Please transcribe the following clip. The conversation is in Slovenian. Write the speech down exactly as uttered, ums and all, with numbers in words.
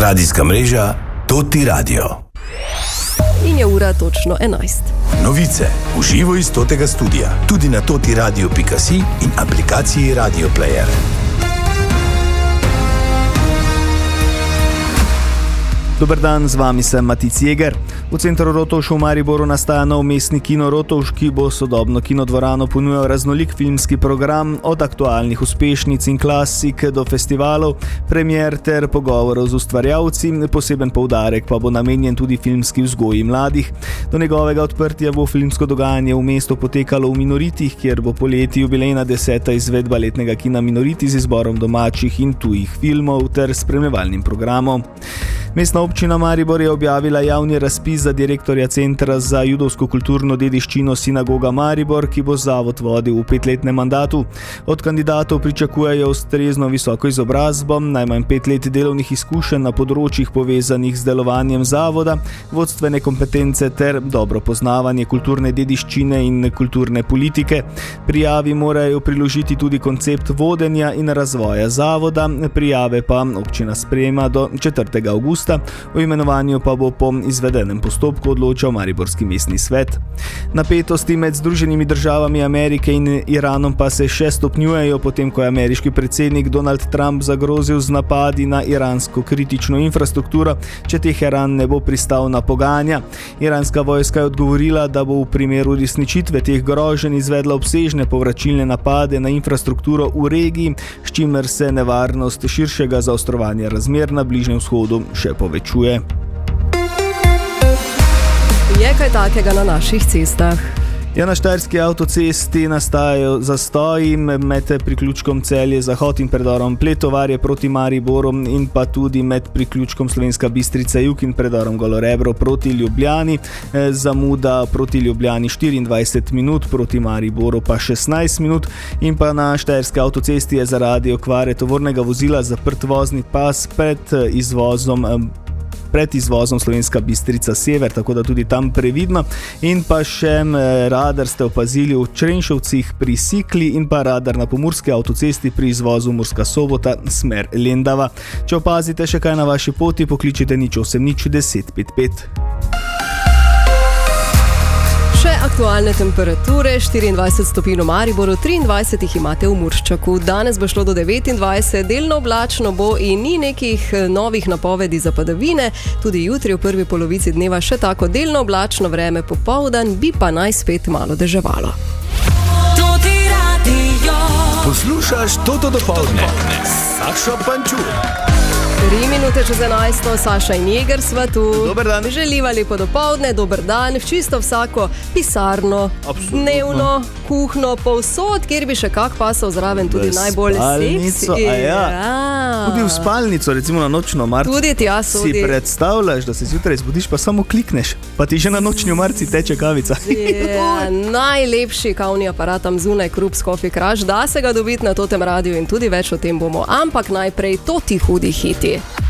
Radijska mreža Toti Radio. In je ura točno enajst. Novice v živo iz Totega studia, tudi na totiradio pika si in aplikaciji Radio Player. Dober dan, z vami sem Matic Jeger. V centru Rotovž v Mariboru nastaja nov mestni kino Rotovž, ki bo sodobno kinodvorano ponujal raznolik filmski program, od aktualnih uspešnic in klasik do festivalov, premier ter pogovorov z ustvarjalci, poseben poudarek pa bo namenjen tudi filmski vzgoji mladih. Do njegovega odprtja bo filmsko dogajanje v mestu potekalo v Minoritih, kjer bo poleti jubilejna deseta izvedba letnega kina Minoriti z izborom domačih in tujih filmov ter spremljevalnim programom. Mestna občina Maribor je objavila javni razpis za direktorja Centra za judovsko kulturno dediščino Sinagoga Maribor, ki bo zavod vodil v petletnem mandatu. Od kandidatov pričakujejo ustrezno visoko izobrazbo, najmanj pet let delovnih izkušenj na področjih povezanih z delovanjem zavoda, vodstvene kompetence ter dobro poznavanje kulturne dediščine in kulturne politike. Prijavi morajo priložiti tudi koncept vodenja in razvoja zavoda, prijave pa občina sprejema do četrtega avgusta. O imenovanju pa bo po izvedenem postopku odločal Mariborski mestni svet. Napetosti med Združenimi državami Amerike in Iranom pa se še stopnjujejo, potem ko je ameriški predsednik Donald Trump zagrozil z napadi na iransko kritično infrastrukturo, če Teheran ne bo pristal na pogajanja. Iranska vojska je odgovorila, da bo v primeru uresničitve teh groženj izvedla obsežne povračilne napade na infrastrukturo v regiji, s čimer se nevarnost širšega zaostrovanja razmer na Bližnjem vzhodu še povečuje. Je kaj takega na naših cestah? Ja, na štajerski avtocesti nastajajo zastoji med priključkom Celje-Zahod in predorom Pletovarje proti Mariboru in pa tudi med priključkom Slovenska Bistrica-Jug in predorom Golorebro proti Ljubljani. Zamuda proti Ljubljani štiriindvajset minut, proti Mariboru pa šestnajst minut. In pa na štajerski avtocesti je zaradi okvare tovornega vozila zaprt vozni pas pred izvozom pred izvozom Slovenska Bistrica Sever, tako da tudi tam previdno. In pa še radar ste opazili v Črenšovcih pri Sikli in pa radar na pomurski avtocesti pri izvozu Murska Sobota smer Lendava. Če opazite še kaj na vaši poti, pokličite nič osem nič deset pet pet. Še aktualne temperature, štiriindvajset stopinj v Mariboru, triindvajset jih imate v Murščaku. Danes bo šlo do devetindvajset, delno oblačno bo in ni nekih novih napovedi za padavine. Tudi jutri v prvi polovici dneva še tako delno oblačno vreme, popoldan bi pa naj spet malo deževalo. Poslušaš Toto dopoldne. Sašo Pančur. Tri minute čez enajsto, Saša in Jeger sva tu. Dober dan. Želiva lepo dopoldne, dober dan, v čisto vsako pisarno, absolutno, dnevno, kuhno, povsod, kjer bi še kak pasal zraven, tudi v najbolj seksi. A ja. Tudi v spalnico, recimo na nočno marco. Tudi tja sodi. Si predstavljaš, da se zjutraj zbudiš, pa samo klikneš, pa ti že na nočni marci teče kavica. Je, najlepši kavni aparat tam zunaj, Krups Coffee Crush, da se ga dobiti na Totem radiju in tudi več o tem bomo, ampak najprej Toti hudi hiti.